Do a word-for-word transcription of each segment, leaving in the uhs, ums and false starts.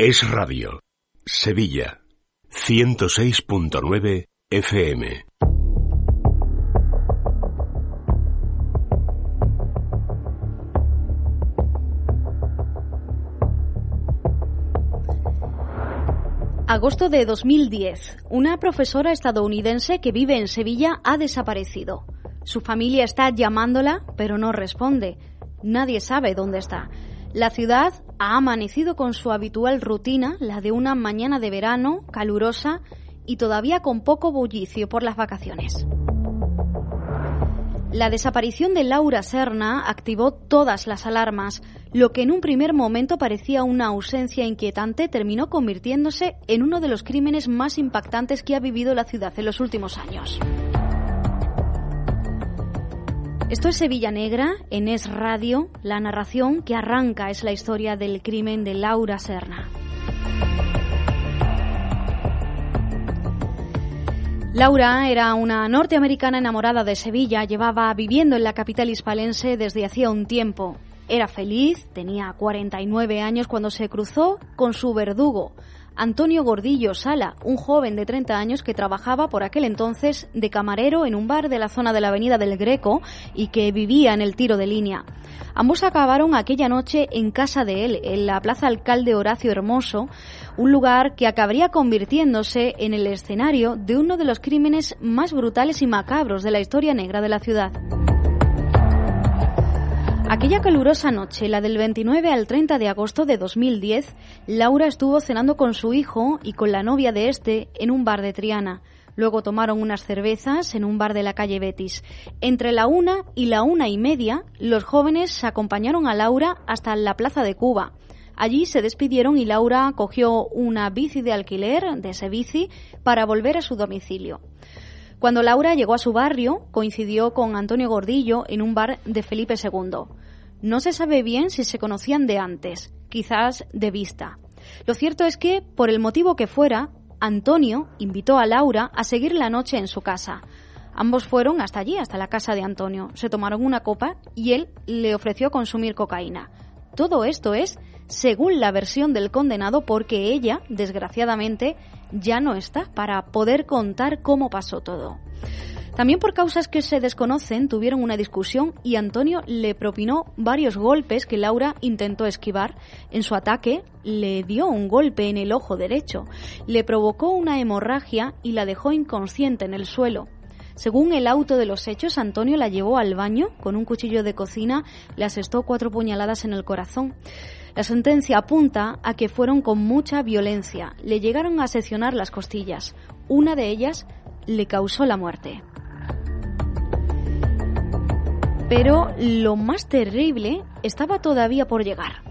Es Radio, Sevilla, ciento seis punto nueve F M. Agosto de dos mil diez. Una profesora estadounidense que vive en Sevilla ha desaparecido. Su familia está llamándola, pero no responde. Nadie sabe dónde está. La ciudad ha amanecido con su habitual rutina, la de una mañana de verano, calurosa y todavía con poco bullicio por las vacaciones. La desaparición de Laura Serna activó todas las alarmas. Lo que en un primer momento parecía una ausencia inquietante terminó convirtiéndose en uno de los crímenes más impactantes que ha vivido la ciudad en los últimos años. Esto es Sevilla Negra, en Es Radio. La narración que arranca es la historia del crimen de Laura Serna. Laura era una norteamericana enamorada de Sevilla, llevaba viviendo en la capital hispalense desde hacía un tiempo. Era feliz, tenía cuarenta y nueve años cuando se cruzó con su verdugo, Antonio Gordillo Sala, un joven de treinta años que trabajaba por aquel entonces de camarero en un bar de la zona de la Avenida del Greco y que vivía en el tiro de línea. Ambos acabaron aquella noche en casa de él, en la Plaza Alcalde Horacio Hermoso, un lugar que acabaría convirtiéndose en el escenario de uno de los crímenes más brutales y macabros de la historia negra de la ciudad. Aquella calurosa noche, la del veintinueve al treinta de agosto de dos mil diez, Laura estuvo cenando con su hijo y con la novia de este en un bar de Triana. Luego tomaron unas cervezas en un bar de la calle Betis. Entre la una y la una y media, los jóvenes acompañaron a Laura hasta la Plaza de Cuba. Allí se despidieron y Laura cogió una bici de alquiler, de ese bici, para volver a su domicilio. Cuando Laura llegó a su barrio, coincidió con Antonio Gordillo en un bar de Felipe segundo. No se sabe bien si se conocían de antes, quizás de vista. Lo cierto es que, por el motivo que fuera, Antonio invitó a Laura a seguir la noche en su casa. Ambos fueron hasta allí, hasta la casa de Antonio. Se tomaron una copa y él le ofreció consumir cocaína. Todo esto es según la versión del condenado, porque ella, desgraciadamente, ya no está para poder contar cómo pasó todo. También por causas que se desconocen, tuvieron una discusión y Antonio le propinó varios golpes que Laura intentó esquivar. En su ataque, le dio un golpe en el ojo derecho, le provocó una hemorragia y la dejó inconsciente en el suelo. Según el auto de los hechos, Antonio la llevó al baño, con un cuchillo de cocina le asestó cuatro puñaladas en el corazón. La sentencia apunta a que fueron con mucha violencia, le llegaron a seccionar las costillas. Una de ellas le causó la muerte. Pero lo más terrible estaba todavía por llegar.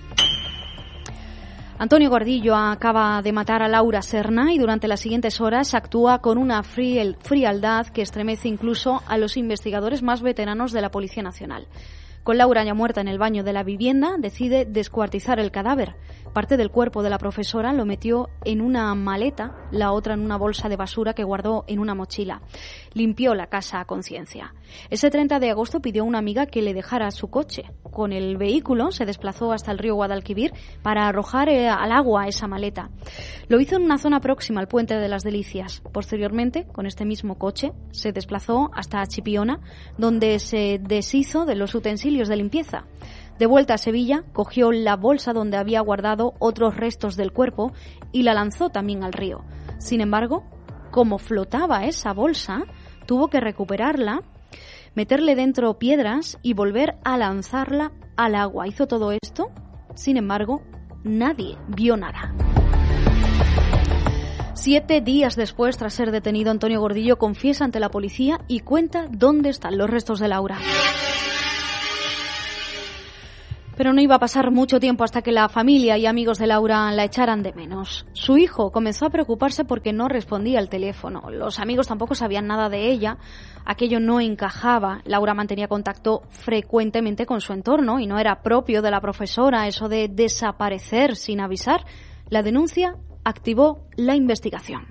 Antonio Gordillo acaba de matar a Laura Serna y durante las siguientes horas actúa con una frialdad que estremece incluso a los investigadores más veteranos de la Policía Nacional. Con Laura ya muerta en el baño de la vivienda, decide descuartizar el cadáver. Parte del cuerpo de la profesora lo metió en una maleta, la otra en una bolsa de basura que guardó en una mochila. Limpió la casa a conciencia. Ese treinta de agosto pidió a una amiga que le dejara su coche. Con el vehículo se desplazó hasta el río Guadalquivir para arrojar al agua esa maleta. Lo hizo en una zona próxima al Puente de las Delicias. Posteriormente, con este mismo coche, se desplazó hasta Chipiona, donde se deshizo de los utensilios de limpieza. De vuelta a Sevilla, cogió la bolsa donde había guardado otros restos del cuerpo y la lanzó también al río. Sin embargo, como flotaba esa bolsa, tuvo que recuperarla, meterle dentro piedras y volver a lanzarla al agua. Hizo todo esto, sin embargo, nadie vio nada. Siete días después, tras ser detenido, Antonio Gordillo confiesa ante la policía y cuenta dónde están los restos de Laura. Pero no iba a pasar mucho tiempo hasta que la familia y amigos de Laura la echaran de menos. Su hijo comenzó a preocuparse porque no respondía al teléfono. Los amigos tampoco sabían nada de ella. Aquello no encajaba. Laura mantenía contacto frecuentemente con su entorno y no era propio de la profesora eso de desaparecer sin avisar. La denuncia activó la investigación.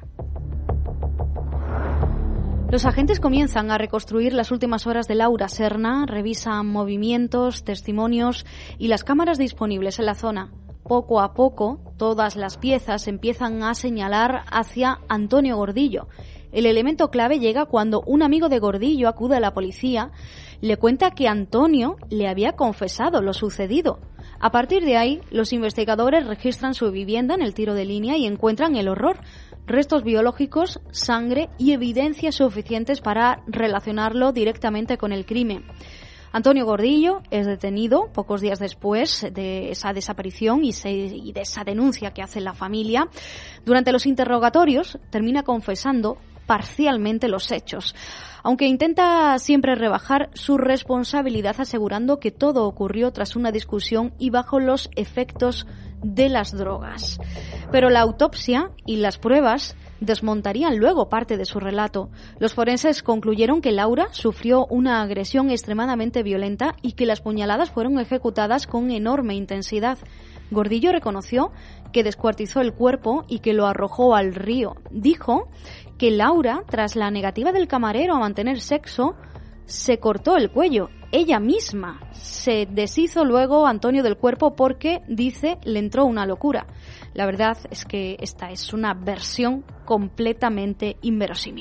Los agentes comienzan a reconstruir las últimas horas de Laura Serna, revisan movimientos, testimonios y las cámaras disponibles en la zona. Poco a poco, todas las piezas empiezan a señalar hacia Antonio Gordillo. El elemento clave llega cuando un amigo de Gordillo acude a la policía, le cuenta que Antonio le había confesado lo sucedido. A partir de ahí, los investigadores registran su vivienda en el tiro de línea y encuentran el horror: restos biológicos, sangre y evidencias suficientes para relacionarlo directamente con el crimen. Antonio Gordillo es detenido pocos días después de esa desaparición y, se, y de esa denuncia que hace la familia. Durante los interrogatorios termina confesando parcialmente los hechos, aunque intenta siempre rebajar su responsabilidad, asegurando que todo ocurrió tras una discusión y bajo los efectos de las drogas. Pero la autopsia y las pruebas desmontarían luego parte de su relato. Los forenses concluyeron que Laura sufrió una agresión extremadamente violenta y que las puñaladas fueron ejecutadas con enorme intensidad. Gordillo reconoció que descuartizó el cuerpo y que lo arrojó al río. Dijo que Laura, tras la negativa del camarero a mantener sexo, se cortó el cuello. Ella misma se deshizo luego Antonio del cuerpo porque, dice, le entró una locura. La verdad es que esta es una versión completamente inverosímil.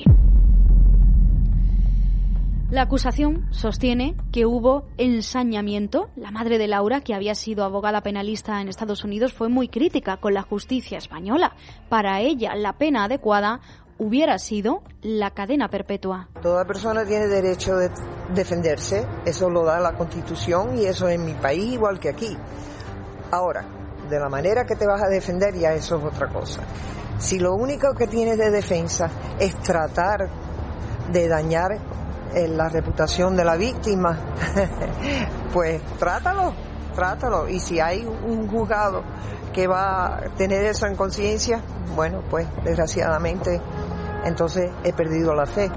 La acusación sostiene que hubo ensañamiento. La madre de Laura, que había sido abogada penalista en Estados Unidos, fue muy crítica con la justicia española. Para ella, la pena adecuada hubiera sido la cadena perpetua. Toda persona tiene derecho de defenderse, eso lo da la Constitución y eso en mi país igual que aquí. Ahora, de la manera que te vas a defender ya eso es otra cosa. Si lo único que tienes de defensa es tratar de dañar eh, la reputación de la víctima, pues trátalo, trátalo. Y si hay un juzgado que va a tener eso en conciencia, bueno, pues desgraciadamente entonces he perdido la fe.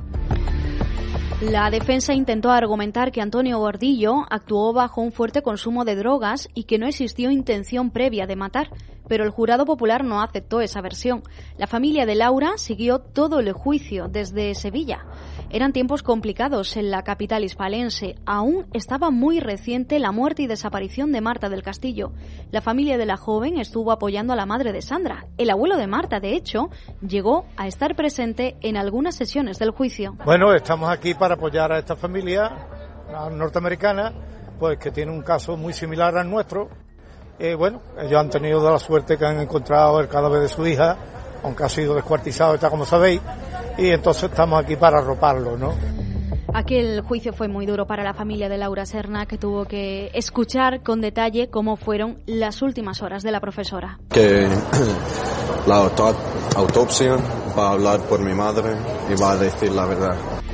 La defensa intentó argumentar que Antonio Gordillo actuó bajo un fuerte consumo de drogas y que no existió intención previa de matar, pero el jurado popular no aceptó esa versión. La familia de Laura siguió todo el juicio desde Sevilla. Eran tiempos complicados en la capital hispalense. Aún estaba muy reciente la muerte y desaparición de Marta del Castillo. La familia de la joven estuvo apoyando a la madre de Sandra. El abuelo de Marta, de hecho, llegó a estar presente en algunas sesiones del juicio. Bueno, estamos aquí para apoyar a esta familia norteamericana, pues que tiene un caso muy similar al nuestro. Eh, bueno, ellos han tenido la suerte que han encontrado el cadáver de su hija, aunque ha sido descuartizado, está como sabéis, y entonces estamos aquí para arroparlo, ¿no? Aquel juicio fue muy duro para la familia de Laura Serna, que tuvo que escuchar con detalle cómo fueron las últimas horas de la profesora. Que la auto- autopsia va a hablar por mi madre y va a decir la verdad.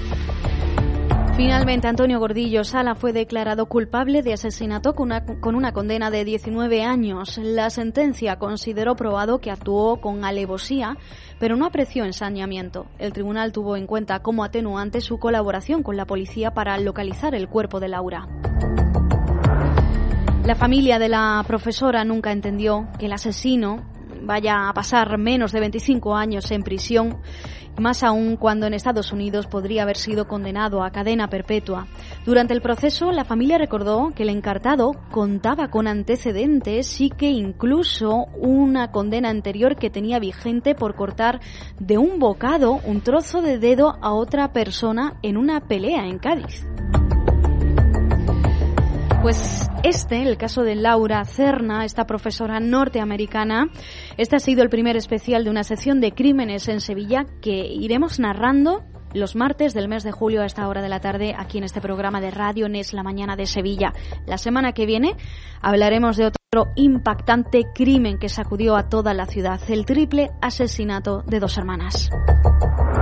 Finalmente, Antonio Gordillo Sala fue declarado culpable de asesinato con una, con una condena de diecinueve años. La sentencia consideró probado que actuó con alevosía, pero no apreció ensañamiento. El tribunal tuvo en cuenta como atenuante su colaboración con la policía para localizar el cuerpo de Laura. La familia de la profesora nunca entendió que el asesino vaya a pasar menos de veinticinco años en prisión, más aún cuando en Estados Unidos podría haber sido condenado a cadena perpetua. Durante el proceso, la familia recordó que el encartado contaba con antecedentes y que incluso una condena anterior que tenía vigente por cortar de un bocado un trozo de dedo a otra persona en una pelea en Cádiz. Pues este, el caso de Laura Serna, esta profesora norteamericana, este ha sido el primer especial de una sección de crímenes en Sevilla que iremos narrando los martes del mes de julio a esta hora de la tarde aquí en este programa de Radio N E S La Mañana de Sevilla. La semana que viene hablaremos de otro impactante crimen que sacudió a toda la ciudad, el triple asesinato de dos hermanas.